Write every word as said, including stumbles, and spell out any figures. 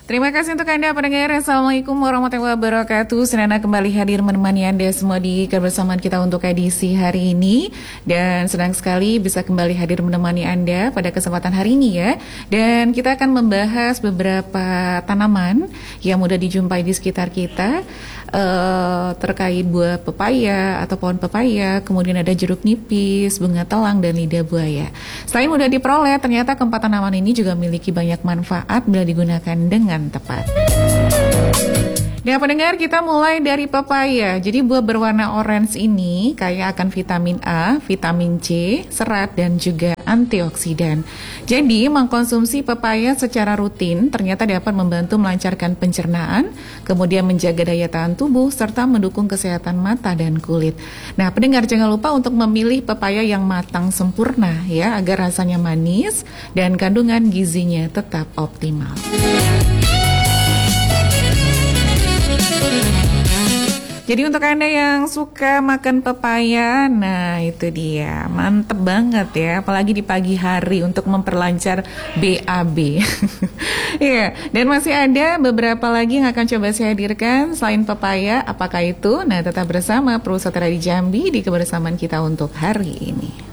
Terima kasih untuk Anda pendengar. Assalamualaikum warahmatullahi wabarakatuh. Senang kembali hadir menemani Anda semua di kebersamaan kita untuk edisi hari ini. Dan senang sekali bisa kembali hadir menemani Anda pada kesempatan hari ini ya. Dan kita akan membahas beberapa tanaman yang mudah dijumpai di sekitar kita. Uh, terkait buah pepaya atau pohon pepaya, kemudian ada jeruk nipis, bunga telang, dan lidah buaya. Selain mudah diperoleh, ternyata keempat tanaman ini juga memiliki banyak manfaat bila digunakan dengan tepat. Nah pendengar, kita mulai dari pepaya. Jadi buah berwarna orange ini kaya akan vitamin A, vitamin C, serat, dan juga antioksidan. Jadi mengkonsumsi pepaya secara rutin ternyata dapat membantu melancarkan pencernaan, kemudian menjaga daya tahan tubuh, serta mendukung kesehatan mata dan kulit. Nah pendengar, jangan lupa untuk memilih pepaya yang matang sempurna ya, agar rasanya manis dan kandungan gizinya tetap optimal. Jadi untuk Anda yang suka makan pepaya, nah itu dia, mantep banget ya, apalagi di pagi hari untuk memperlancar B A B. Iya, dan masih ada beberapa lagi yang akan coba saya hadirkan selain pepaya, apakah itu? Nah tetap bersama Pro Satria di Jambi di kebersamaan kita untuk hari ini.